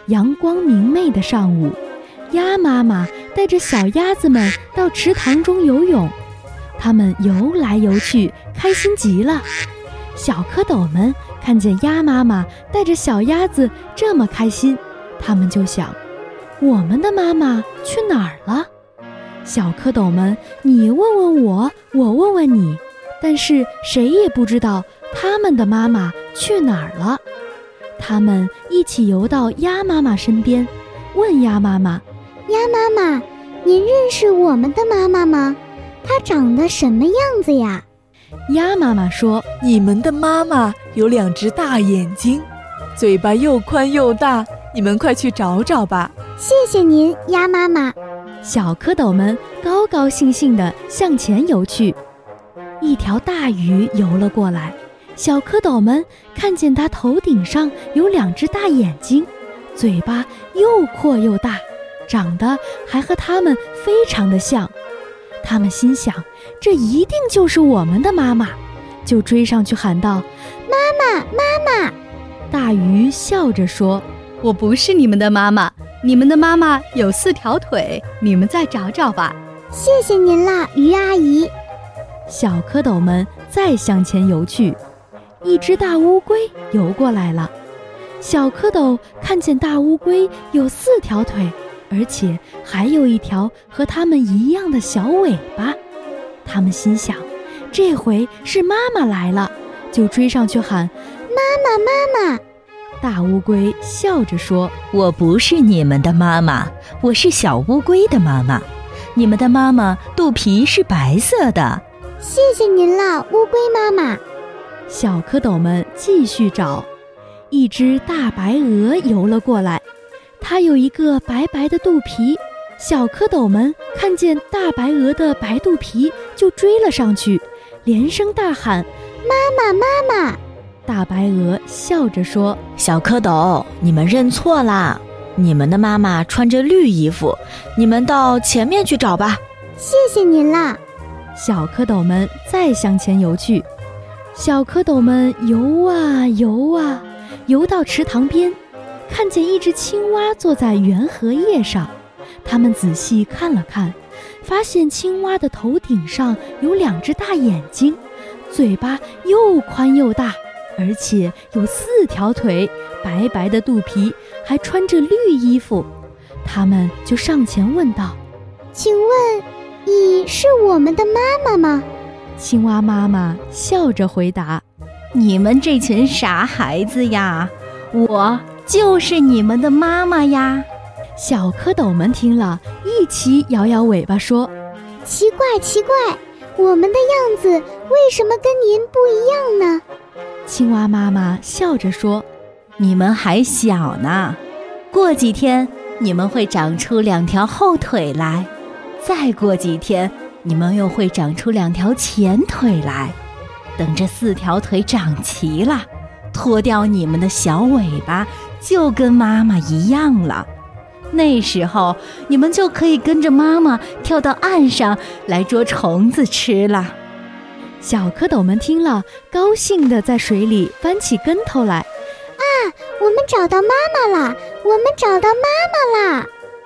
阳光明媚的上午，鸭妈妈带着小鸭子们到池塘中游泳，它们游来游去，开心极了。小蝌蚪们看见鸭妈妈带着小鸭子这么开心，他们就想，我们的妈妈去哪儿了？小蝌蚪们你问问我，我问问你，但是谁也不知道他们的妈妈去哪儿了。他们一起游到鸭妈妈身边，问鸭妈妈， 鸭妈妈，您认识我们的妈妈吗？她长得什么样子呀？ 鸭妈妈说， 你们的妈妈有2只大眼睛，嘴巴又宽又大，你们快去找找吧。 谢谢您，鸭妈妈。 小蝌蚪们高高兴兴地向前游去。一条大鱼游了过来，小蝌蚪们看见它头顶上有2只大眼睛，嘴巴又阔又大，长得还和它们非常的像。他们心想，这一定就是我们的妈妈，就追上去喊道， 妈妈，妈妈。 大鱼笑着说， 我不是你们的妈妈，你们的妈妈有4条腿，你们再找找吧。 谢谢您啦，鱼阿姨。 小蝌蚪们再向前游去，一只大乌龟游过来了。小蝌蚪看见大乌龟有4条腿，而且还有1条和它们一样的小尾巴，他们心想，这回是妈妈来了，就追上去喊， 妈妈，妈妈。 大乌龟笑着说， 我不是你们的妈妈，我是小乌龟的妈妈。你们的妈妈肚皮是白色的。 谢谢您啦，乌龟妈妈。 小蝌蚪们继续找，一只大白鹅游了过来，它有一个白白的肚皮。小蝌蚪们看见大白鹅的白肚皮，就追了上去，连声大喊， 妈妈，妈妈。 大白鹅笑着说， 小蝌蚪，你们认错啦，你们的妈妈穿着绿衣服，你们到前面去找吧。 谢谢您啦。 小蝌蚪们再向前游去，小蝌蚪们游啊游啊，游到池塘边，看见一只青蛙坐在圆荷叶上。他们仔细看了看，发现青蛙的头顶上有2只大眼睛，嘴巴又宽又大，而且有4条腿，白白的肚皮，还穿着绿衣服。他们就上前问道， 请问你是我们的妈妈吗？ 青蛙妈妈笑着回答， 你们这群傻孩子呀，我就是你们的妈妈呀。 小蝌蚪们听了，一起摇摇尾巴说， 奇怪奇怪，我们的样子为什么跟您不一样呢？ 青蛙妈妈笑着说， 你们还小呢，过几天你们会长出2条后腿来，再过几天你们又会长出2条前腿来，等这4条腿长齐了，脱掉你们的小尾巴，就跟妈妈一样了。那时候你们就可以跟着妈妈跳到岸上来捉虫子吃了。 小蝌蚪们听了，高兴地在水里翻起跟头来。 啊，我们找到妈妈啦！我们找到妈妈啦！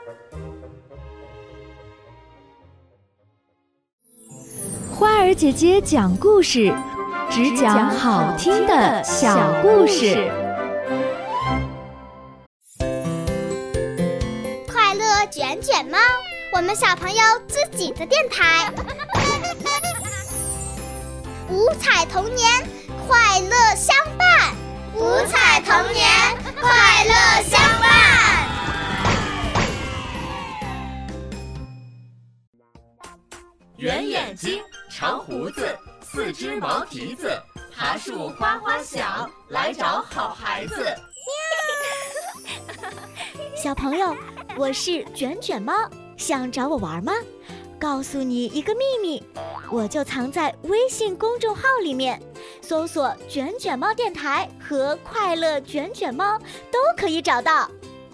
花儿姐姐讲故事，只讲好听的小故事。 快乐卷卷猫，我们小朋友自己的电台。五彩童年，快乐相伴。五彩童年，快乐相伴。 圆眼睛，长胡子，4只毛蹄子，爬树哗哗响，来找好孩子。 小朋友，我是卷卷猫，想找我玩吗？告诉你一个秘密，我就藏在微信公众号里面，搜索卷卷猫电台和快乐卷卷猫都可以找到。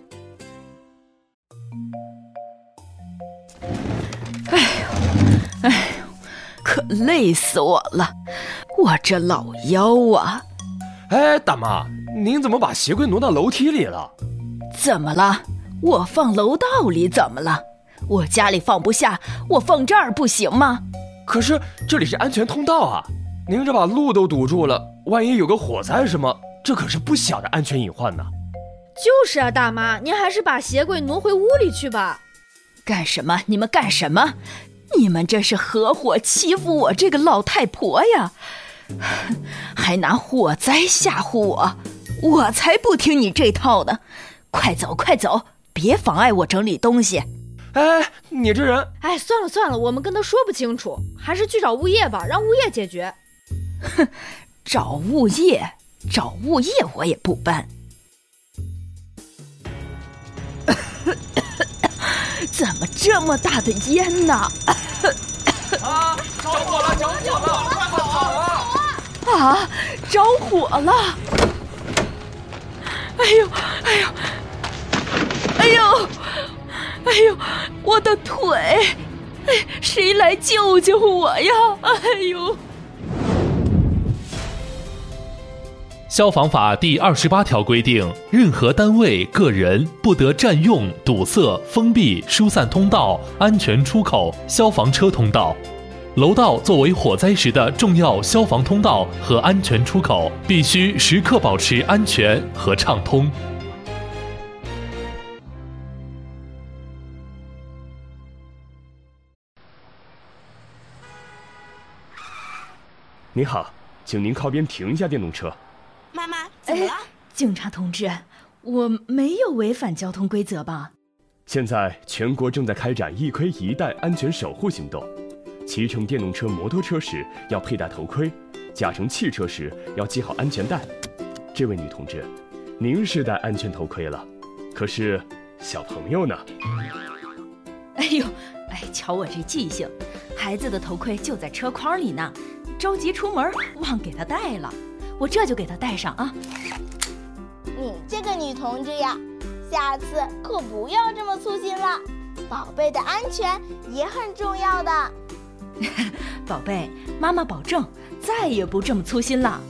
哎呦，可累死我了，我这老腰啊！ 哎，大妈，您怎么把鞋柜挪到楼梯里了？ 怎么了？我放楼道里怎么了？我家里放不下，我放这儿不行吗？ 可是这里是安全通道啊，您这把路都堵住了，万一有个火灾什么，这可是不小的安全隐患呢。 就是啊，大妈，您还是把鞋柜挪回屋里去吧。 干什么？你们干什么？你们这是合伙欺负我这个老太婆呀，还拿火灾吓唬我，我才不听你这套呢！快走快走，别妨碍我整理东西。 哎，你这人…… 哎，算了算了，我们跟他说不清楚，还是去找物业吧，让物业解决。 哼，找物业我也不搬。怎么这么大的烟呢？ 啊！着火了！着火了！快跑啊！ 啊！着火了！哎呦！哎呦！哎呦！哎呦！我的腿！哎，谁来救救我呀？哎呦！ 消防法第28条规定，任何单位、个人不得占用、堵塞、封闭、疏散通道、安全出口、消防车通道。楼道作为火灾时的重要消防通道和安全出口，必须时刻保持安全和畅通。 您好，请您靠边停一下电动车。 妈妈，怎么了？ 警察同志，我没有违反交通规则吧？ 现在全国正在开展一盔一带安全守护行动，骑乘电动车、摩托车时要佩戴头盔，驾乘汽车时要系好安全带。这位女同志，您是戴安全头盔了，可是小朋友呢？ 哎呦，哎，瞧我这记性，孩子的头盔就在车筐里呢，着急出门忘给他带了。我这就给他带上啊！ 你这个女同志呀，下次可不要这么粗心了，宝贝的安全也很重要的。 宝贝，妈妈保证再也不这么粗心了。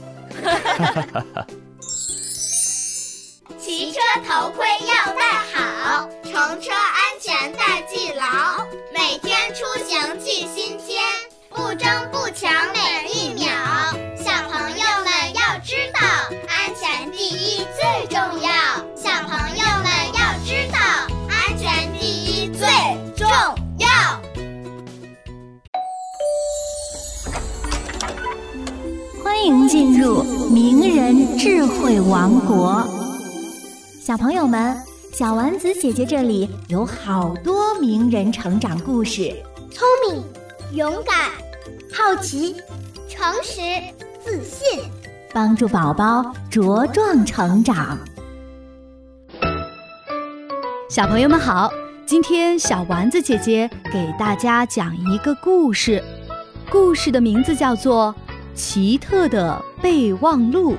骑车头盔要戴好，乘车安全带系牢，每天出行记新鲜，不争不抢每一秒。小朋友们要知道，安全第一最重要。小朋友们要知道，安全第一最重要。 欢迎进入名人智慧王国。小朋友们，小丸子姐姐这里有好多名人成长故事， 聪明、勇敢、好奇、诚实、自信， 帮助宝宝茁壮成长。 小朋友们好，今天小丸子姐姐给大家讲一个故事，故事的名字叫做《奇特的备忘录》。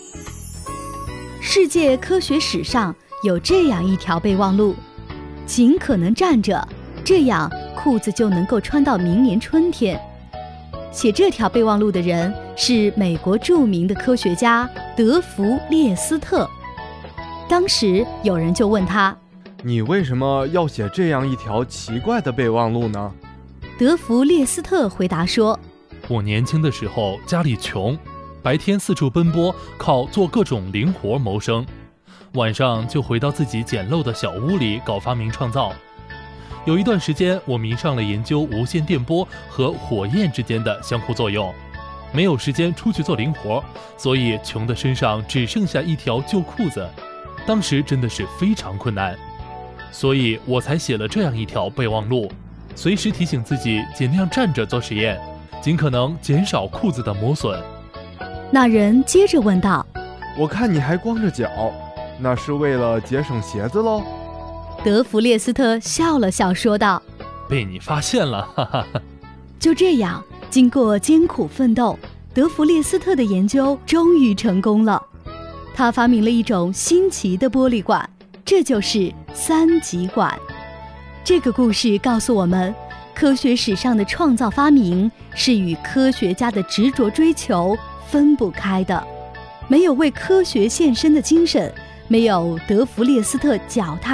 世界科学史上有这样一条备忘录，尽可能站着，这样裤子就能够穿到明年春天。写这条备忘录的人是美国著名的科学家德弗列斯特。当时有人就问他， 你为什么要写这样一条奇怪的备忘录呢？ 德弗列斯特回答说， 我年轻的时候家里穷，白天四处奔波，靠做各种零活谋生，晚上就回到自己简陋的小屋里搞发明创造。有一段时间，我迷上了研究无线电波和火焰之间的相互作用，没有时间出去做零活，所以穷的身上只剩下一条旧裤子。当时真的是非常困难，所以我才写了这样一条备忘录，随时提醒自己尽量站着做实验，尽可能减少裤子的磨损。 那人接着问道， 我看你还光着脚，那是为了节省鞋子喽？ 德弗列斯特笑了笑说道， 被你发现了，哈哈哈。 就这样，经过艰苦奋斗，德弗列斯特的研究终于成功了。他发明了一种新奇的玻璃管，这就是3极管。这个故事告诉我们，科学史上的创造发明是与科学家的执着追求分不开的。没有为科学献身的精神， 没有德弗列斯特脚踏